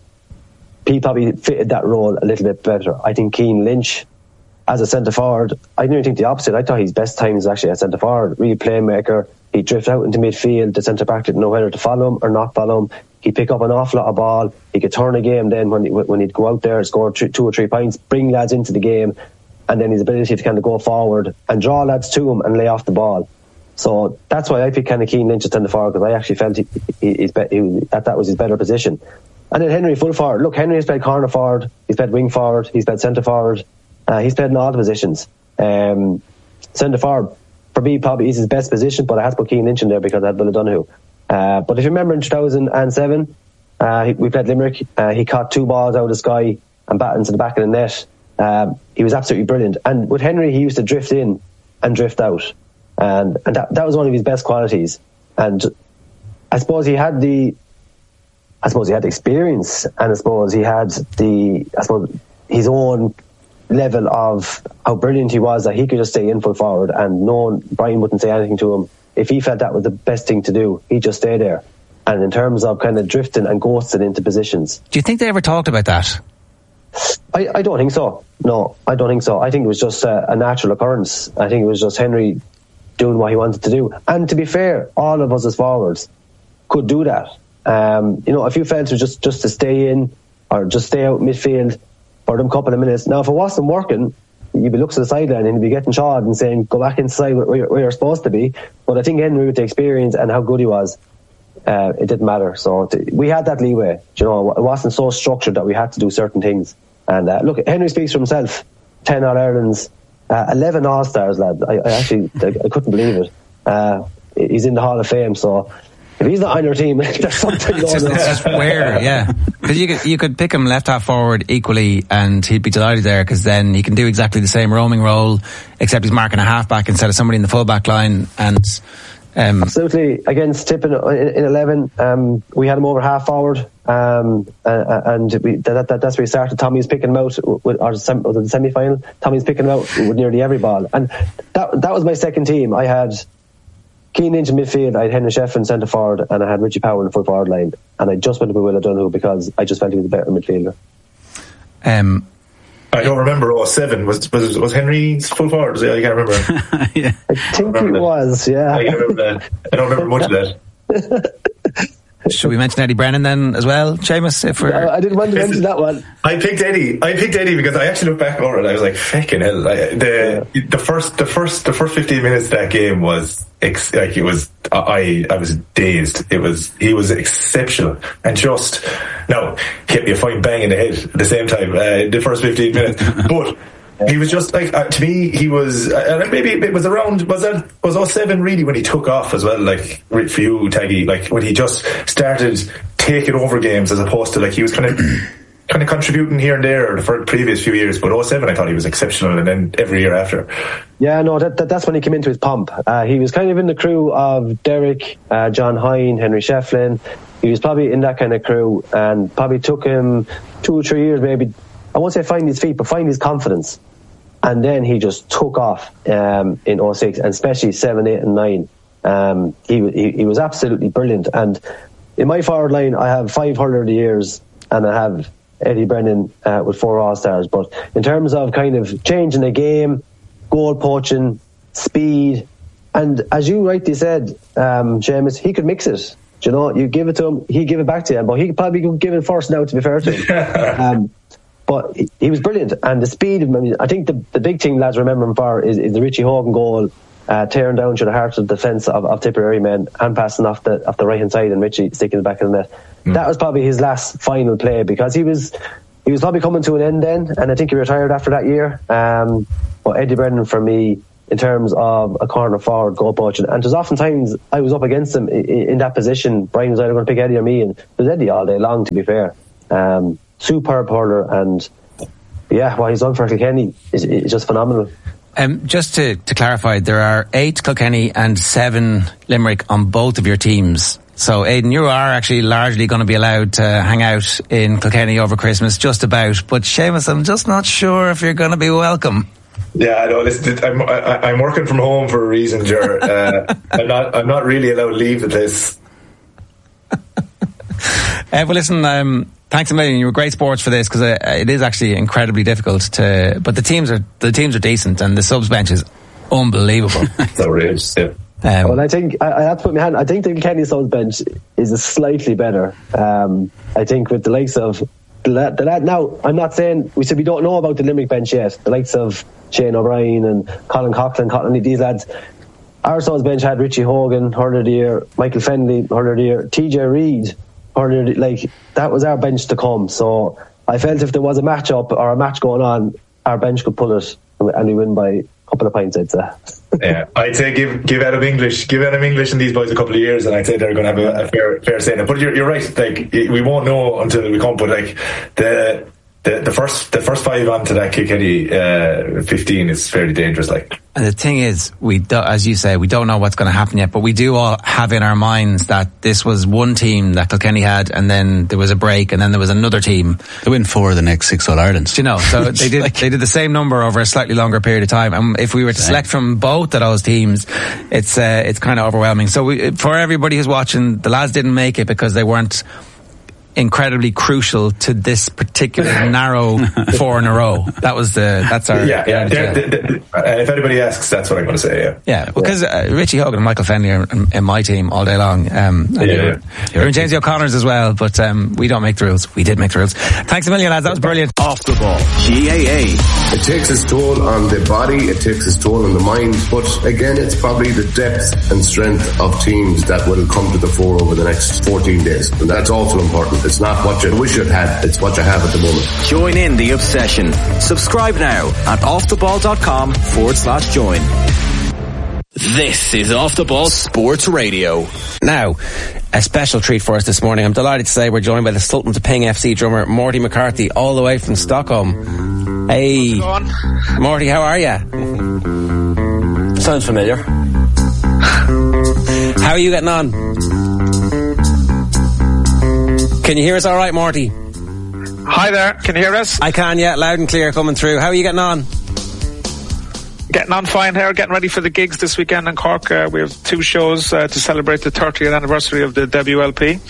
F: he probably fitted that role a little bit better. I think Cian Lynch as a centre forward, I didn't think the opposite. I thought his best times actually as centre forward, real playmaker. He'd drift out into midfield. The centre back didn't know whether to follow him or not follow him. He'd pick up an awful lot of ball. He could turn a game then when he, when he'd go out there, score two, two or three points, bring lads into the game, and then his ability to kind of go forward and draw lads to him and lay off the ball. So that's why I picked kind of Cian Lynch as centre forward, because I actually felt he, he, he's be, he, that that was his better position. And then Henry full forward. Look, Henry has played corner forward, he's played wing forward, he's played centre forward, uh, he's played in all the positions. Um, centre forward, for me, probably is his best position, but I had to put Cian Lynch in there because I had Will O'Donoghue. Uh, but if you remember in two thousand seven, uh, he, we played Limerick, uh, he caught two balls out of the sky and batted into the back of the net. Um, he was absolutely brilliant. And with Henry, he used to drift in and drift out. And, and that, that was one of his best qualities. And I suppose he had the, I suppose he had the experience, and I suppose he had the, I suppose his own level of how brilliant he was, that he could just stay in full forward and no one, Brian wouldn't say anything to him. If he felt that was the best thing to do, he'd just stay there. And in terms of kind of drifting and ghosting into positions.
D: Do you think they ever talked about that?
F: I, I don't think so. No, I don't think so. I think it was just a, a natural occurrence. I think it was just Henry doing what he wanted to do. And to be fair, all of us as forwards could do that. Um, you know, if you felt to just, just to stay in or just stay out midfield for them couple of minutes. Now, if it wasn't working, you'd be looking to the sideline and you'd be getting shot and saying, go back inside where you're, where you're supposed to be. But I think Henry, with the experience and how good he was, uh, it didn't matter. So t- we had that leeway. You know, it wasn't so structured that we had to do certain things. And uh, look, Henry speaks for himself. ten All-Irelands, uh, eleven All-Stars, lad. I, I actually, I, I couldn't believe it. Uh, he's in the Hall of Fame, so if he's not on your team, there's something going on.
D: It's just weird, yeah. Because you could, you could pick him left half forward equally and he'd be delighted there, because then he can do exactly the same roaming role, except he's marking a half back instead of somebody in the full back line. And um,
F: absolutely, against Tippin in, in eleven, um, we had him over half forward, um, uh, and we, that, that, that's where he started. Tommy was picking him out, with, or sem- was it the semi-final? Tommy was picking him out with nearly every ball. And that that was my second team. I had Cian Lynch in midfield, I had Henry Shefflin centre forward, and I had Richie Power in the full forward line. And I just went with Will O'Donoghue because I just felt he was a better midfielder.
D: Um,
G: I don't remember oh seven. Was, was was Henry's full forward? I can't remember.
F: yeah. I think I he that. was, yeah.
G: I can't remember that. I don't remember much of that.
D: Should we mention Eddie Brennan then as well, Seamus? If we're...
F: I didn't want to mention that one.
G: I picked Eddie. I picked Eddie because I actually looked back over it. I was like, "Fucking hell!" Like, the yeah. the first the first the first fifteen minutes of that game was ex- like it was. I I was dazed. It was he was exceptional and just no hit me a fine bang in the head at the same time. Uh, the first fifteen minutes, but. He was just like uh, to me. He was uh, maybe it was around was that was oh seven really when he took off as well. Like for you, Taggy, like when he just started taking over games as opposed to like he was kind of kind of contributing here and there for the previous few years. But oh seven, I thought he was exceptional, and then every year after.
F: Yeah, no, that, that that's when he came into his pomp. Uh, he was kind of in the crew of Derek, uh, John Hine, Henry Shefflin. He was probably in that kind of crew, and probably took him two or three years, maybe. I won't say find his feet, but find his confidence. And then he just took off um, in oh six, and especially seven, eight and nine. Um, he, he he was absolutely brilliant. And in my forward line, I have five hurler of the years, and I have Eddie Brennan uh, with four All-Stars. But in terms of kind of changing the game, goal poaching, speed, and as you rightly said, um, Seamus, he could mix it. Do you know, you give it to him, he'd give it back to you. But he could probably give it first now, to be fair to him. um, But he was brilliant, and the speed. I mean, I think the the big thing lads remember him for is, is the Richie Hogan goal, uh, tearing down to the heart of the defence of, of Tipperary men, hand passing off the off the right hand side, and Richie sticking the back of the net. Mm. That was probably his last final play, because he was he was probably coming to an end then, and I think he retired after that year. Um, but Eddie Brennan for me, in terms of a corner forward goal poaching, and there's often times I was up against him in, in that position. Brian was either going to pick Eddie or me, and it was Eddie all day long, to be fair. Um, superb hurler, and yeah, what he's done for Kilkenny is, is just phenomenal.
D: Um, just to, to clarify, there are eight Kilkenny and seven Limerick on both of your teams. So, Aidan, you are actually largely going to be allowed to hang out in Kilkenny over Christmas, just about. But Seamus, I'm just not sure if you're going to be welcome.
G: Yeah, I know. Listen, I'm I, I'm working from home for a reason, Ger. Uh, I'm not I'm not really allowed to leave the place.
D: uh, well, listen. Um, Thanks a million. You were great sports for this, because uh, it is actually incredibly difficult to. But the teams are the teams are decent, and the subs bench is unbelievable.
G: So outrageous, yeah.
F: Um, well, I think I, I have to put my hand. I think the Kilkenny subs bench is a slightly better. Um, I think with the likes of the lad, the lad. Now, I'm not saying we said we don't know about the Limerick bench yet. The likes of Shane O'Brien and Colin Coughlin, Colin, these lads. Our subs bench had Richie Hogan, hurler of the year, Michael Fennelly, hurler of the year, T J Reid. Or like that was our bench to come. So I felt if there was a match up or a match going on, our bench could pull it, and we win by a couple of points, I'd say.
G: Yeah, I'd say give give Adam English, give Adam English and these boys a couple of years, and I'd say they're going to have a, a fair fair say in it. But you're, you're right. Like we won't know until we come. But like the the, the first the first five onto that Kilkenny uh, fifteen is fairly dangerous. Like.
D: And the thing is, we do, as you say, we don't know what's going to happen yet, but we do all have in our minds that this was one team that Kilkenny had, and then there was a break, and then there was another team.
E: They win four of the next six All-Irelands.
D: You know, so they did like, they did the same number over a slightly longer period of time. And if we were to same. select from both of those teams, it's uh, it's kind of overwhelming. So we, for everybody who's watching, the lads didn't make it because they weren't incredibly crucial to this particular narrow four in a row. That was the that's our
G: yeah. yeah they're, they're, they're, uh, if anybody asks, that's what I'm going to say. Yeah,
D: yeah. Because uh, Richie Hogan and Michael Fennelly are in, in my team all day long. Um,
G: yeah, yeah.
D: You're in James O'Connor's as well, but um, we don't make the rules. We did make the rules. Thanks a million, lads. That was brilliant.
H: Off the ball, G A A. It takes its toll on the body. It takes its toll on the mind. But again, it's probably the depth and strength of teams that will come to the fore over the next fourteen days, and that's also important. It's not what you wish you'd had, it's what you have at the moment.
A: Join in the obsession. Subscribe now at offtheball.com forward slash join. This is Off the Ball Sports Radio.
D: Now, a special treat for us this morning. I'm delighted to say we're joined by the Sultan to Ping F C drummer Morty McCarthy, all the way from Stockholm. Hey, Morty, how are you?
I: Sounds familiar.
D: How are you getting on? Can you hear us all right, Morty?
J: Hi there, can you hear us?
D: I can, yeah, loud and clear coming through. How are you getting on?
J: Getting on fine here, getting ready for the gigs this weekend in Cork. Uh, we have two shows uh, to celebrate the thirtieth anniversary of the W L P.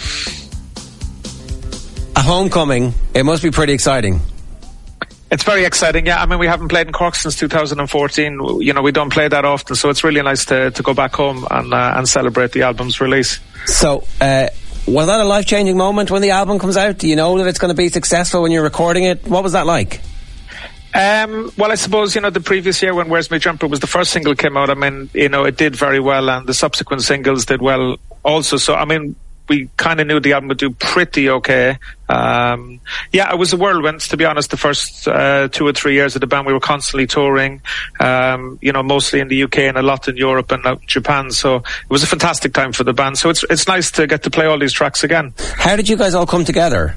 D: A homecoming, it must be pretty exciting.
J: It's very exciting, yeah. I mean, we haven't played in Cork since two thousand fourteen. You know, we don't play that often, so it's really nice to, to go back home and uh, and celebrate the album's release.
D: So, uh, Was that a life-changing moment when the album comes out? Do you know that it's going to be successful when you're recording it? What was that like?
J: Um, well, I suppose, you know, the previous year when Where's My Jumper was the first single came out, I mean, you know, it did very well, and the subsequent singles did well also. So, I mean, we kind of knew the album would do pretty okay. Um, yeah, it was a whirlwind, to be honest. The first uh, two or three years of the band, we were constantly touring, um, you know, mostly in the U K and a lot in Europe and uh, Japan. So it was a fantastic time for the band. So it's it's nice to get to play all these tracks again.
D: How did you guys all come together?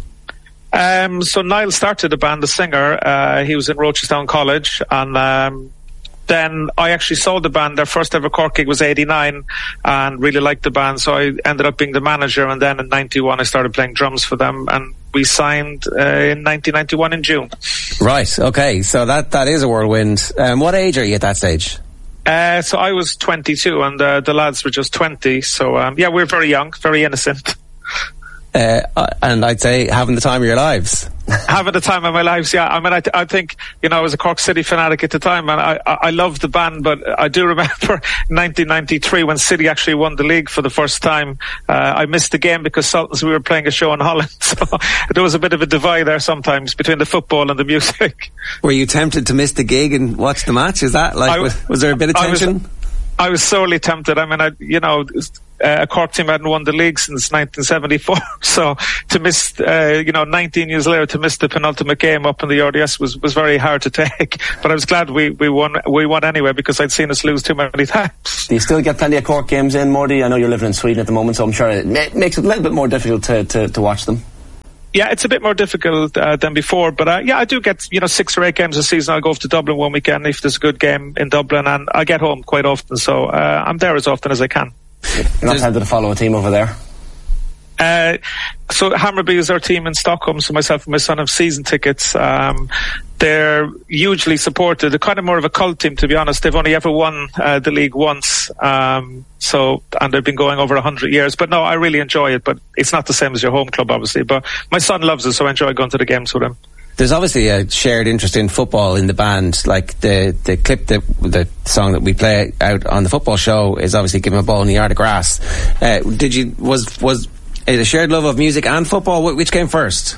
J: Um, so Niall started the band, the singer. Uh, he was in Rochestown College, and um, then I actually saw the band. Their first ever Cork gig was eighty-nine, and really liked the band, so I ended up being the manager. And then in ninety-one I started playing drums for them, and we signed uh, in nineteen ninety-one in June.
D: Right, okay, so that, that is a whirlwind. Um, what age are you at that stage?
J: Uh, so I was twenty-two, and uh, the lads were just twenty, so um, yeah, we were very young, very innocent.
D: Uh, and I'd say having the time of your lives.
J: Having the time of my lives, yeah. I mean, I, th- I think, you know, I was a Cork City fanatic at the time, and I, I, I loved the band, but I do remember nineteen ninety-three when City actually won the league for the first time. Uh, I missed the game because Sultans, we were playing a show in Holland, so there was a bit of a divide there sometimes between the football and the music.
D: Were you tempted to miss the gig and watch the match? Is that like, I, was, was there a bit of tension?
J: I was, I was sorely tempted. I mean, I, you know, a Cork team hadn't won the league since nineteen seventy-four, so to miss, uh, you know, nineteen years later, to miss the penultimate game up in the R D S was, was very hard to take. But I was glad we, we won we won anyway, because I'd seen us lose too many times.
I: Do you still get plenty of Cork games in, Morty? I know you're living in Sweden at the moment, so I'm sure it ma- makes it a little bit more difficult to, to, to watch them.
J: Yeah, it's a bit more difficult uh, than before, but uh, yeah, I do get, you know, six or eight games a season. I'll go off to Dublin one weekend if there's a good game in Dublin, and I get home quite often, so uh, I'm there as often as I can.
I: You're not tempted to follow a team over there?
J: Uh, so Hammarby is our team in Stockholm, so myself and my son have season tickets. Um, they're hugely supported. They're kind of more of a cult team, to be honest. They've only ever won uh, the league once, um, so and they've been going over a hundred years. But no, I really enjoy it, but it's not the same as your home club, obviously. But my son loves it, so I enjoy going to the games with him.
D: There's obviously a shared interest in football in the band. Like the, the clip, that the song that we play out on the football show is obviously Give 'Em a Ball in the Yard of Grass. Uh, did you, was, was it a shared love of music and football? Which came first?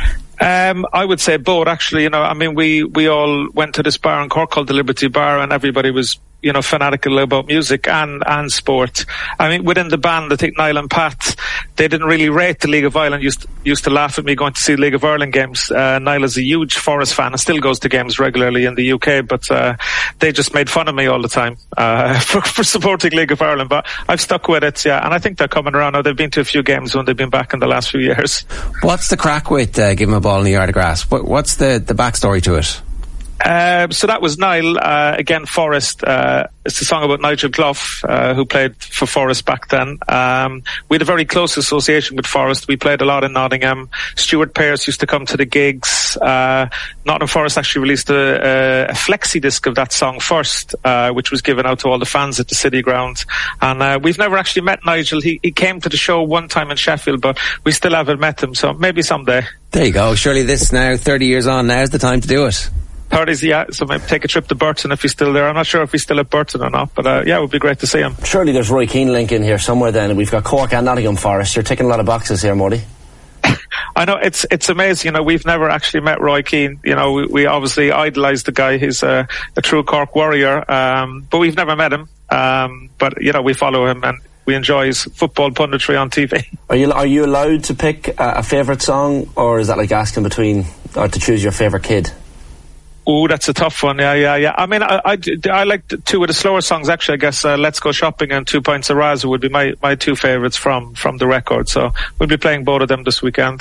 J: Um, I would say both, actually. You know, I mean, we, we all went to this bar in Cork called the Liberty Bar, and everybody was, you know, fanatical about music and, and sport. I mean, within the band, I think Niall and Pat, they didn't really rate the League of Ireland, used to, used to laugh at me going to see League of Ireland games. Uh, Niall is a huge Forest fan and still goes to games regularly in the U K, but, uh, they just made fun of me all the time, uh, for, for supporting League of Ireland. But I've stuck with it, yeah, and I think they're coming around now. They've been to a few games when they've been back in the last few years.
D: What's the crack with, uh, Give 'Em a Ball in the Yard of Grass? What, what's the, the backstory to it?
J: Uh, so that was Niall, uh, again, Forest. Uh, it's a song about Nigel Clough, uh, who played for Forest back then. Um, we had a very close association with Forest. We played a lot in Nottingham. Stuart Pearce used to come to the gigs. Uh, Nottingham Forest actually released a, a, a flexi disc of that song first, uh, which was given out to all the fans at the City Ground. And, uh, we've never actually met Nigel. He, he came to the show one time in Sheffield, but we still haven't met him, so maybe someday.
D: There you go. Surely this now, thirty years on, now's the time to do it.
J: thirties, yeah, so maybe take a trip to Burton if he's still there. I'm not sure if he's still at Burton or not, but uh, yeah, it would be great to see him.
I: Surely there's Roy Keane link in here somewhere then. We've got Cork and Nottingham Forest. You're ticking a lot of boxes here, Morty.
J: I know, it's it's amazing. You know, we've never actually met Roy Keane. You know, we, we obviously idolise the guy. He's a, a true Cork warrior, um, but we've never met him. Um, but, you know, we follow him and we enjoy his football punditry on T V.
I: Are you are you allowed to pick a, a favourite song, or is that like asking between, or to choose your favourite kid?
J: Oh, that's a tough one. Yeah, yeah, yeah. I mean, I, I, I like two of the slower songs, actually. I guess uh, Let's Go Shopping and Two Pints of Raza would be my, my two favourites from, from the record. So we'll be playing both of them this weekend.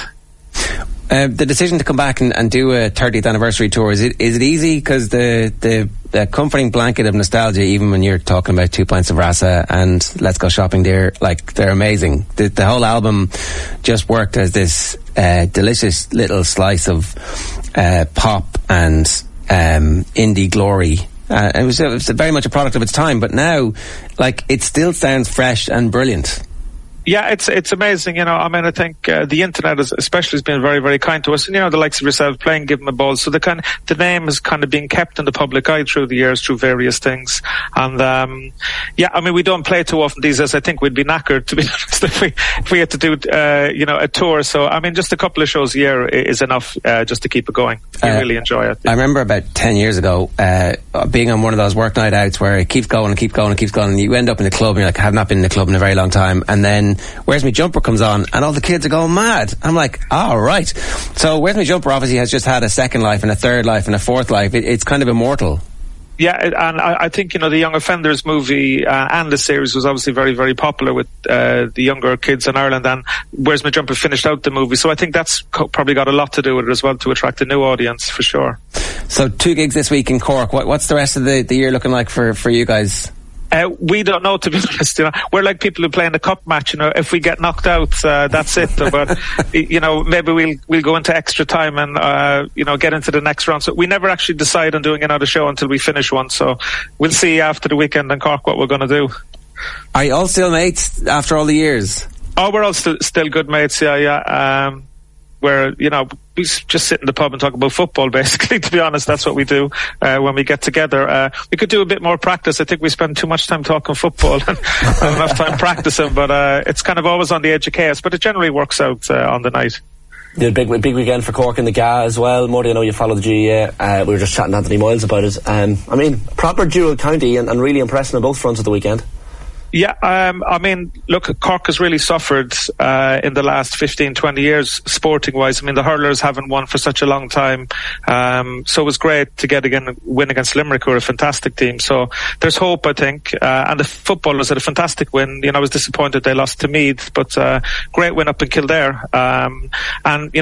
D: Uh, the decision to come back and, and do a thirtieth anniversary tour, is it is it easy? Because the, the, the comforting blanket of nostalgia, even when you're talking about Two Pints of Rasa and Let's Go Shopping, they're, like, they're amazing. The, the whole album just worked as this uh, delicious little slice of uh, pop and um, indie glory. Uh, it, was, it was very much a product of its time, but now, like, it still sounds fresh and brilliant.
J: Yeah, it's it's amazing, you know. I mean, I think uh, the internet has, especially has been very, very kind to us. And, you know, the likes of yourself playing Give 'em a Ball. So the kind of, the name has kind of been kept in the public eye through the years, through various things. And, um, yeah, I mean, we don't play too often these days. I think we'd be knackered, to be honest, if we, if we had to do, uh, you know, a tour. So, I mean, just a couple of shows a year is enough, uh, just to keep it going. We uh, really enjoy it.
K: I remember about ten years ago, uh, being on one of those work night outs where it keeps going and keeps going and keeps going, and you end up in the club and you're like, I have not been in the club in a very long time. And then Where's My Jumper comes on and all the kids are going mad. I'm like, all right. So Where's My Jumper obviously has just had a second life and a third life and a fourth life. It, it's kind of immortal.
J: Yeah, and I, I think, you know, the Young Offenders movie uh, and the series was obviously very, very popular with uh, the younger kids in Ireland, and Where's My Jumper finished out the movie. So I think that's co- probably got a lot to do with it as well, to attract a new audience, for sure.
K: So two gigs this week in Cork. What, what's the rest of the, the year looking like for, for you guys?
J: Uh, we don't know, to be honest. You know, we're like people who play in the cup match. You know, if we get knocked out, uh, that's it. But you know, maybe we'll we'll go into extra time and uh, you know, get into the next round. So we never actually decide on doing another show until we finish one. So we'll see after the weekend in Cork what we're going to do.
K: Are you all still mates after all the years?
J: Oh, we're all still still good mates. Yeah, yeah. Um, where, you know, we just sit in the pub and talk about football, basically, to be honest. That's what we do uh, when we get together. Uh, we could do a bit more practice. I think we spend too much time talking football and not enough time practicing, but uh, it's kind of always on the edge of chaos, but it generally works out uh, on the night.
I: Yeah, big big weekend for Cork in the G A as well. Morty, I know you follow the G A A. Uh, we were just chatting to Anthony Miles about it. Um, I mean, proper dual county and, and really impressing on both fronts of the weekend.
J: Yeah, um, I mean, look, Cork has really suffered uh, in the last fifteen, twenty years, sporting-wise. I mean, the hurlers haven't won for such a long time. Um, so it was great to get again win against Limerick, who are a fantastic team. So there's hope, I think. Uh, and the footballers had a fantastic win. You know, I was disappointed they lost to Meath, but uh, great win up in Kildare. Um, and, you know,